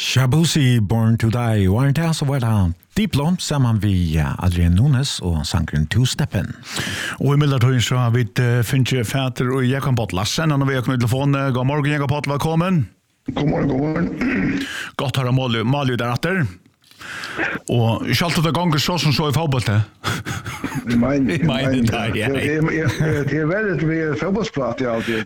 Shabusi Born to Die var en tals var det Diplom sammen vi Adrian Nunes og sangren Two Steppen. Og i midlertøyen så har vi Finche Fæter og Jakob Pott Lassen, og vi har kommet til telefonen. God morgen, Jakob Pott, velkommen. God morgen. Godt å ha Malju der etter. Og ikke alltid det ganger så som så i fotballet. Det ja. Det är väldigt vi fotbollsprat alltid.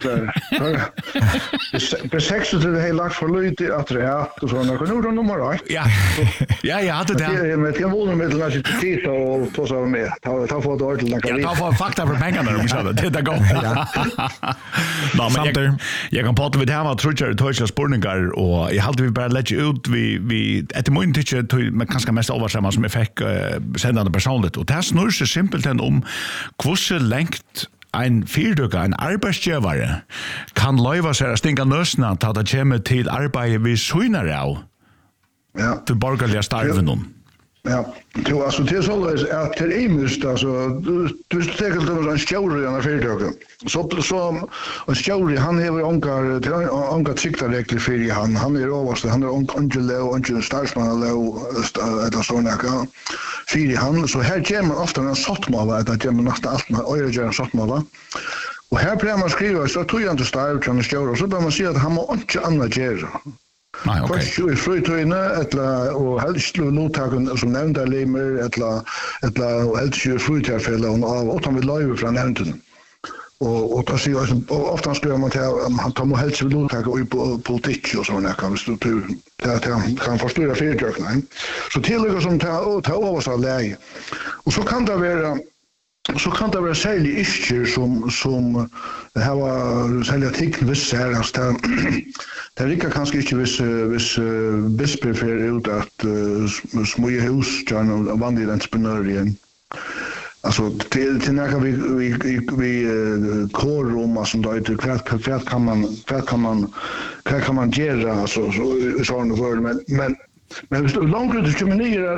På 6 så det har lagt för lite att det och så när nummer 8. Ja. Ja, jag hade det. Det med jag volym med den sitt tid och så med. Ta för det ordentligt. Ja, ta för fakta för pengarna om så det där går. Ja, men jag kan prata med det här var tror spurningar och jag hade vi bara lägga ut vi ett moment tycker man kanske mest översamma som jag fick sända personligt och det snurrar sig simpelt om hur längt en fyrdøkker, en arbeidsgjøvare, kan løyva seg å stinga nøsene til at det kommer til arbeidet vi søgner av til borgerlige starven. Ja, alltså det är så att det är mest alltså du tänker att en stjärna i en fyrdøkker. Så en stjärna han har onka siktarregler för han är överste han är onkel starsman eller såna kan för han så här kommer ofta en sottmala att det kommer nästan allt med öre sottmala. Och här blir man skriva så tror jag inte starv kan stjärna så bör man se att han har inte annat göra. Nej, okej. Först är frötøyne och helst notaken som nämnda limer eller helst frötärfälla och att han vill löjva från nämnden. Och då ser jag ofta skriver man till han tar nog helst vill notaka i politik och såna kan vi kan förstöra fyrdøkene. Så tillägga som ta översta läge. Och så kan det vara särskilt isker som har särskilt artikel vissa här alltså det rikar kanske inte viss bisper för ut att smöja hus och vanliga entreprenörer igen. Alltså till när vi kårrum som då inte kvart kan man göra alltså såna för men långt ut till menyer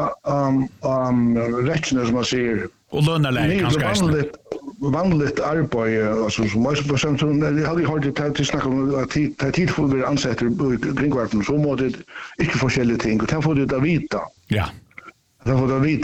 rättna som man ser och löneläge kanske vanligt arbete alltså som måste på sånt det hade jag hört till snacka om att tid för vi ansätter kringkvarten så måste det inte forskjellige ting och ta får det att vita. Ja. Det får det vita